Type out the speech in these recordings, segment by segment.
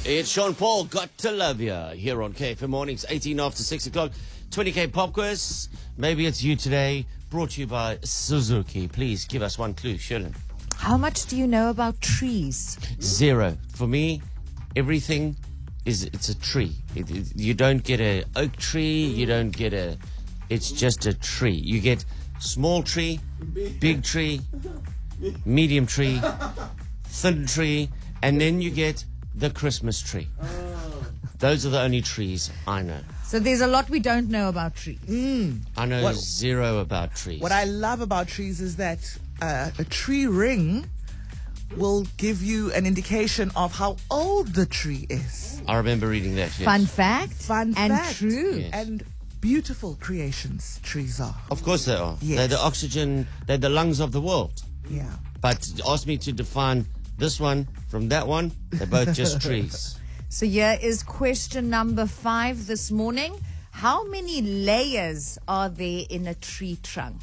It's Sean Paul, Got to Love Ya, here on KFM Mornings, 18 after 6 o'clock. 20k pop quiz. Maybe it's you today. Brought to you by Suzuki. Please give us one clue, Shirley. How much do you know about trees? 0. For me, everything it's a tree. You don't get a oak tree. You don't get it's just a tree. You get small tree, big tree, medium tree, thin tree, and then you get the Christmas tree. Those are the only trees I know. So there's a lot we don't know about trees. I know 0 about trees. What I love about trees is that a tree ring will give you an indication of how old the tree is. I remember reading that. Yes. Fun fact. Fun and fact. true. Yes. And beautiful creations trees are. Of course they are. Yes. They're the oxygen, they're the lungs of the world. Yeah. But ask me to define this one from that one, they're both just trees. So here is question number 5 this morning. How many layers are there in a tree trunk?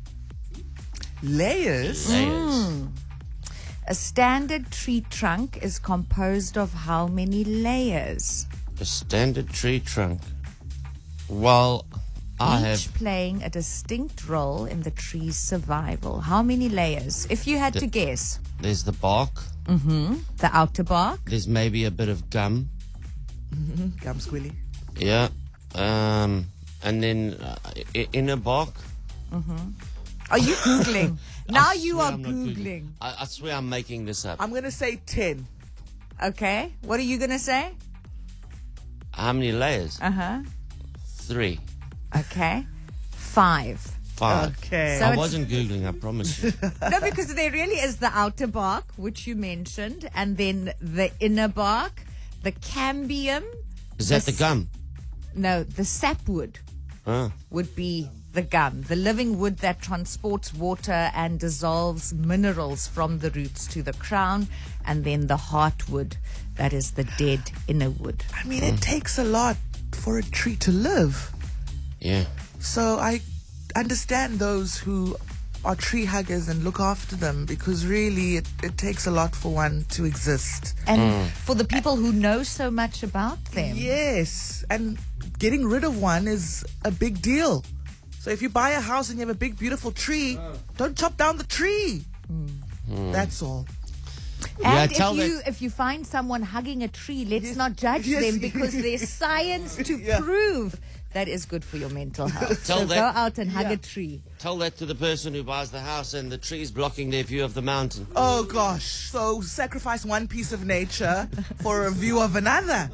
Layers? Layers. A standard tree trunk is composed of how many layers? A standard tree trunk. Well, Each playing a distinct role in the tree's survival. How many layers? If you had to guess. There's the bark. The outer bark. There's maybe a bit of gum. Gum squilly. Yeah. And then inner bark. Are you Googling? Now you swear are I'm not Googling. I swear I'm making this up. I'm going to say 10. Okay. What are you going to say? How many layers? 3. Okay. 5. 5. Okay. So I it's- wasn't Googling, I promise you. No, because there really is the outer bark, which you mentioned, and then the inner bark, the cambium. Is that the gum? No, the sapwood Huh. would be the gum, the living wood that transports water and dissolves minerals from the roots to the crown, and then the heartwood, that is the dead inner wood. I mean, it takes a lot for a tree to live. Yeah. So I understand those who are tree huggers and look after them, because really it takes a lot for one to exist. And for the people who know so much about them. Yes, and getting rid of one is a big deal. So if you buy a house and you have a big, beautiful tree, don't chop down the tree. That's all. And Yeah, tell if you find someone hugging a tree, let's Yes. not judge Yes. them, because there's science to Yeah. prove that is good for your mental health. Tell So that- go out and hug a tree. Tell that to the person who buys the house and the tree's blocking their view of the mountain. Oh gosh, so sacrifice one piece of nature for a view of another.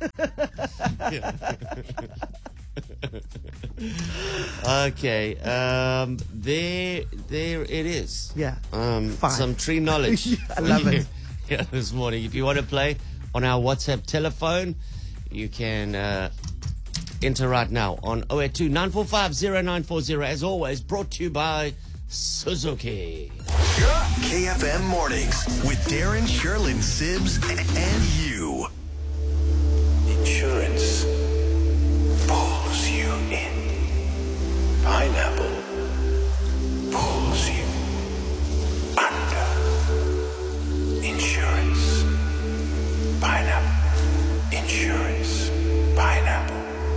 Okay, there it is. Yeah. Fine. Some tree knowledge. I love it. Yeah, this morning. If you want to play on our WhatsApp telephone, you can enter right now on 082 945 0940. As always, brought to you by Suzuki. KFM Mornings with Darren, Sherlyn, Sibbs, and you. Insurance pulls you in. Pineapple pulls you under. Insurance. Pineapple. Insurance. Pineapple.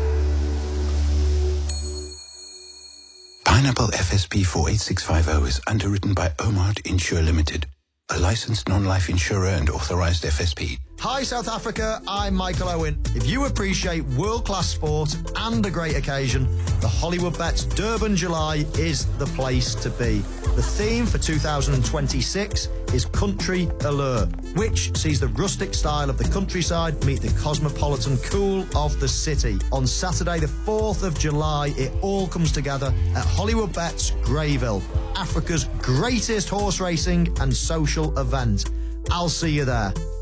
Pineapple FSP 48650 is underwritten by Omart Insure Limited, a licensed non-life insurer and authorized FSP. Hi South Africa, I'm Michael Owen. If you appreciate world-class sport and a great occasion, the Hollywood Bets Durban July is the place to be. The theme for 2026 is Country Allure, which sees the rustic style of the countryside meet the cosmopolitan cool of the city. On Saturday the 4th of July, it all comes together at Hollywood Bets Greyville, Africa's greatest horse racing and social event. I'll see you there.